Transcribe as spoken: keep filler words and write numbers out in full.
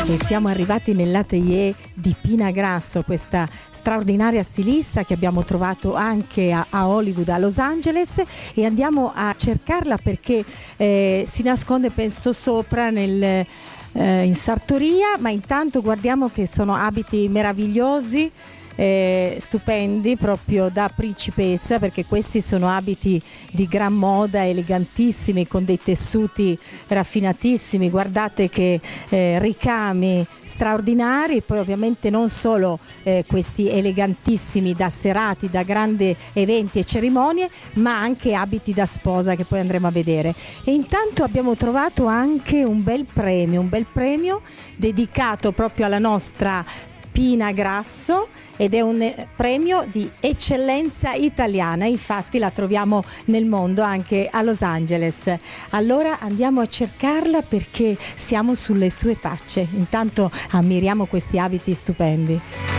E siamo arrivati nell'atelier di Pina Grasso, questa straordinaria stilista che abbiamo trovato anche a, a Hollywood, a Los Angeles, e andiamo a cercarla perché eh, si nasconde, penso, sopra nel, eh, in sartoria, ma intanto guardiamo che sono abiti meravigliosi. Eh, stupendi, proprio da principessa, perché questi sono abiti di gran moda, elegantissimi, con dei tessuti raffinatissimi. Guardate che eh, ricami straordinari. Poi ovviamente non solo eh, questi elegantissimi da serati, da grandi eventi e cerimonie, ma anche abiti da sposa che poi andremo a vedere. E intanto abbiamo trovato anche un bel premio, un bel premio dedicato proprio alla nostra Pina Grasso, ed è un premio di eccellenza italiana, infatti la troviamo nel mondo anche a Los Angeles. Allora andiamo a cercarla perché siamo sulle sue tracce. Intanto ammiriamo questi abiti stupendi.